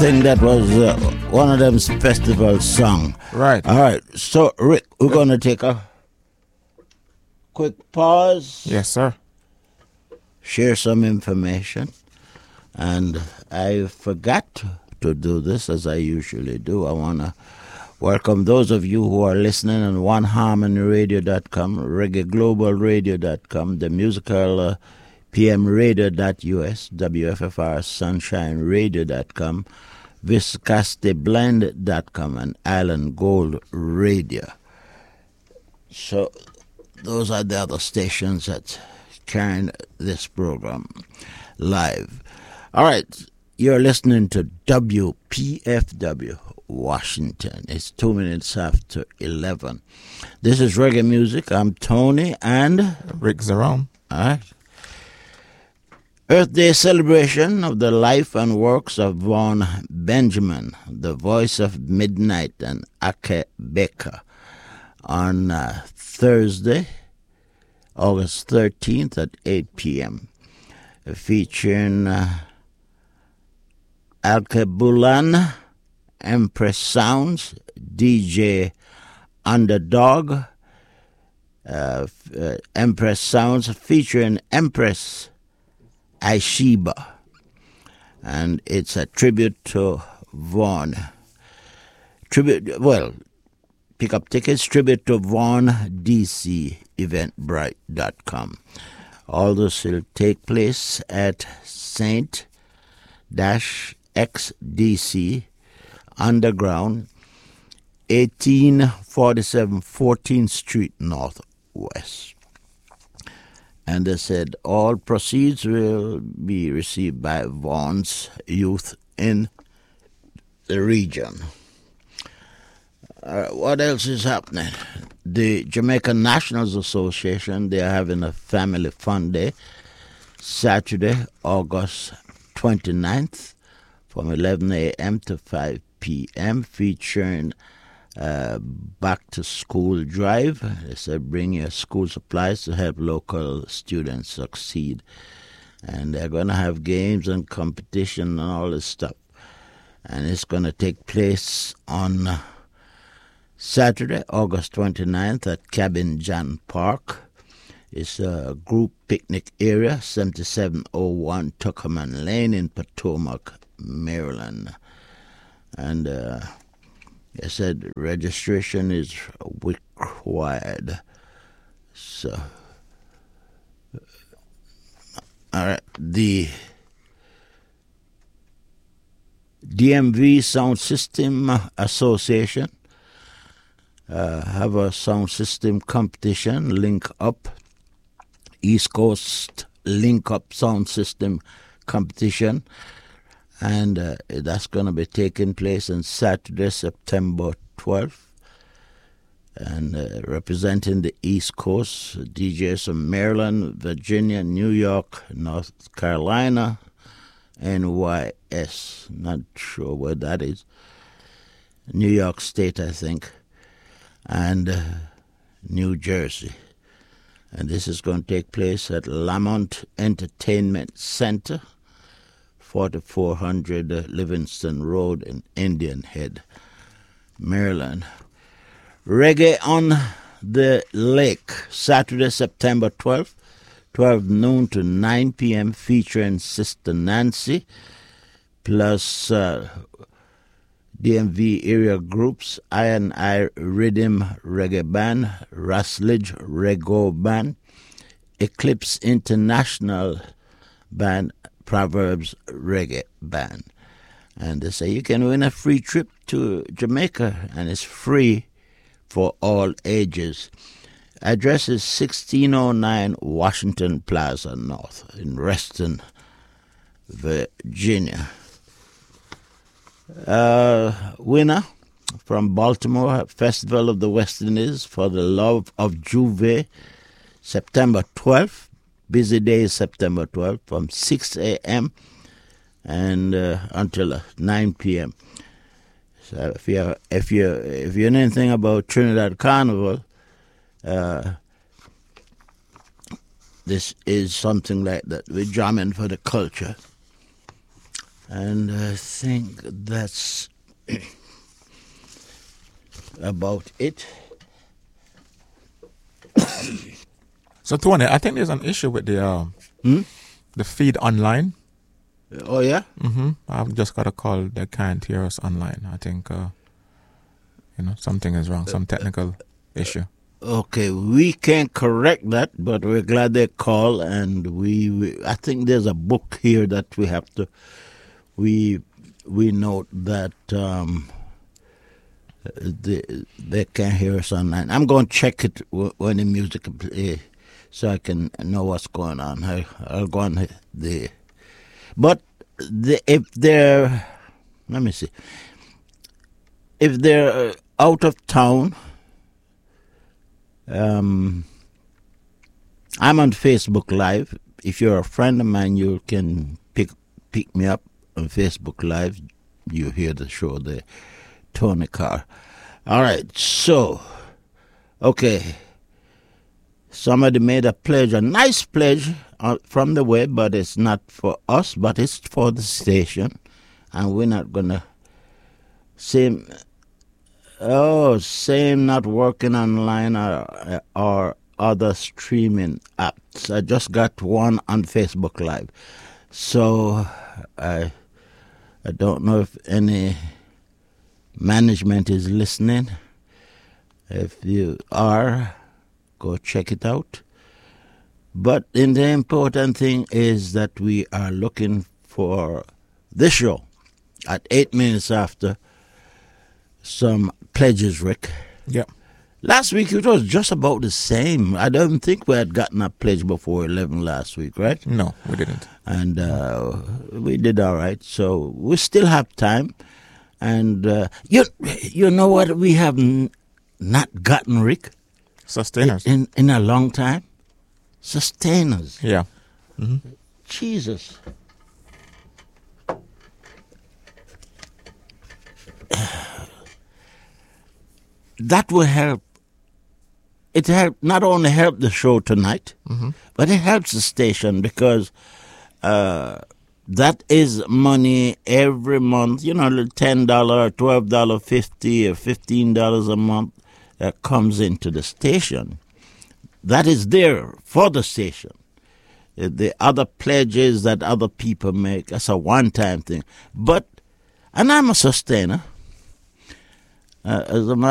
think that was one of them festival song. Right. All right. So, Rick, we're going to take a quick pause. Yes, sir. Share some information. And I forgot to do this as I usually do. I want to welcome those of you who are listening on OneHarmonyRadio.com, ReggaeGlobalRadio.com, the musical PMRadio.us, WFFR SunshineRadio.com, ViscastiBlend.com, and Island Gold Radio. So those are the other stations that carrying this program live. All right, you're listening to WPFW Washington. It's 2 minutes after 11. This is Reggae Music. I'm Tony and Rick Zerom. All right. Earth Day celebration of the life and works of Vaughn Benjamin, the voice of midnight, and Ake Baker on Thursday, August 13th at 8 p.m. featuring Alkebulan, Empress Sounds, DJ Underdog, Empress Sounds featuring Empress Aishiba, and it's a tribute to Vaughn. Pick up tickets, tribute to Vaughn, DC, Eventbrite.com. All this will take place at Saint-XDC Underground, 1847 14th Street Northwest. And they said all proceeds will be received by Vaughn's youth in the region. What else is happening? The Jamaican Nationals Association, they are having a family fun day Saturday, August 29th from 11 a.m. to 5 p.m. featuring back-to-school drive. They said bring your school supplies to help local students succeed. And they're going to have games and competition and all this stuff. And it's going to take place on Saturday, August 29th at Cabin John Park. It's a group picnic area, 7701 Tuckerman Lane in Potomac, Maryland. And they said registration is required. So, all right, the DMV Sound System Association have a sound system competition, Link Up, East Coast Link Up Sound System competition. And that's going to be taking place on Saturday, September 12th. And representing the East Coast, DJs from Maryland, Virginia, New York, North Carolina, NYS. Not sure where that is. New York State, I think. And New Jersey. And this is going to take place at Lamont Entertainment Center, 4400 Livingston Road in Indian Head, Maryland. Reggae on the Lake, Saturday, September 12th, 12 noon to 9 p.m., featuring Sister Nancy, plus DMV area groups, I Rhythm Reggae Band, Raslidge Reggae Band, Eclipse International Band, Proverbs Reggae Band. And they say you can win a free trip to Jamaica, and it's free for all ages. Address is 1609 Washington Plaza North in Reston, Virginia. Winner from Baltimore, Festival of the West Indies for the Love of Juve, September 12th. Busy day is September 12th from 6 a.m. and until 9 p.m. So if you know anything about Trinidad Carnival, this is something like that. We're jamming for the culture. And I think that's about it. So, Tony, I think there's an issue with the feed online. Oh, yeah? I've just got a call. They can't hear us online. I think, something is wrong, some technical issue. Okay, we can correct that, but we're glad they call, and I think there's a book here that we have to, we note that they can't hear us online. I'm going to check it when the music play so I can know what's going on. I'll go on the, but if they're, let me see, if they're out of town, I'm on Facebook Live. If you're a friend of mine, you can pick me up on Facebook Live. You hear the show there, Tony Carr. All right, so, okay. Somebody made a pledge, a nice pledge from the web, but it's not for us, but it's for the station. And we're not going to say... same not working online or other streaming apps. I just got one on Facebook Live. So I don't know if any management is listening. If you are, go check it out. But the important thing is that we are looking for this show at 8 minutes after some pledges, Rick. Yeah. Last week it was just about the same. I don't think we had gotten a pledge before 11 last week, right? No, we didn't. And we did all right. So we still have time. And you know what we have not gotten, Rick? Sustainers. In a long time? Sustainers. Yeah. Jesus. That will help. It not only help the show tonight, but it helps the station because that is money every month. $10 or $12, $50 or $15 a month that comes into the station. That is there for the station. The other pledges that other people make, that's a one-time thing. And I'm a sustainer. As a matter